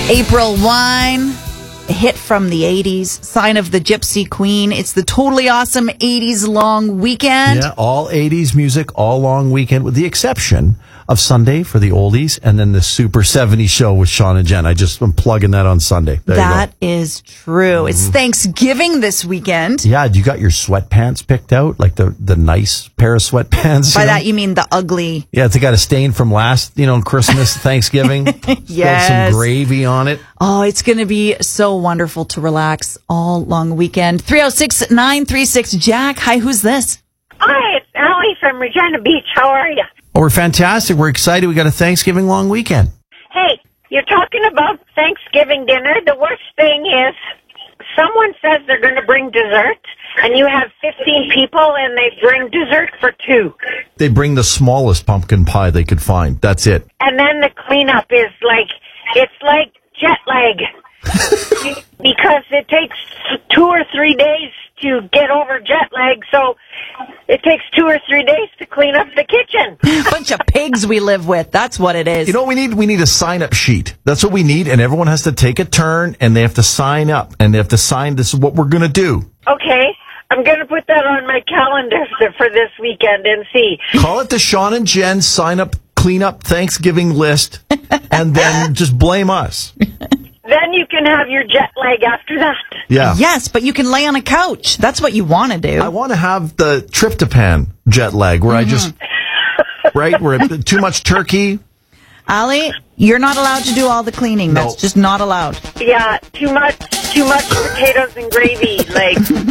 April Wine, a hit from the 80s, Sign of the Gypsy Queen. It's the totally awesome 80s long weekend. Yeah, all 80s music, all long weekend, with the exception of Sunday for the oldies, and then the Super 70s show with Sean and Jen. I'm plugging that on Sunday. There That you go. is true. It's Thanksgiving this weekend. Yeah, you got your sweatpants picked out, like the nice pair of sweatpants. By that, you mean the ugly. Yeah, it's got a stain from last, Christmas, Thanksgiving. Yes. Got some gravy on it. Oh, it's going to be so wonderful to relax all long weekend. 306-936-JACK. Hi, who's this? Hi, it's Allie from Regina Beach. How are you? Oh, we're fantastic. We're excited. We got a Thanksgiving long weekend. Hey, you're talking about Thanksgiving dinner. The worst thing is someone says they're going to bring dessert, and you have 15 people, and they bring dessert for 2. They bring the smallest pumpkin pie they could find. That's it. And then the cleanup is it's like jet lag. Because it takes 2 or 3 days to get over jet lag, so it takes 2 or 3 days to clean up the kitchen. Bunch of pigs we live with. That's what it is. You know what we need? We need a sign-up sheet. That's what we need, and everyone has to take a turn, and they have to sign up, and they have to sign, this is what we're going to do. Okay, I'm going to put that on my calendar for this weekend and see. Call it the Sean and Jen sign-up, clean-up Thanksgiving list, and then just blame us. Then you can have your jet lag after that. Yeah. Yes, but you can lay on a couch. That's what you want to do. I want to have the tryptophan jet lag, where I just, right, where too much turkey. Allie, you're not allowed to do all the cleaning. No. That's just not allowed. Yeah, too much potatoes and gravy.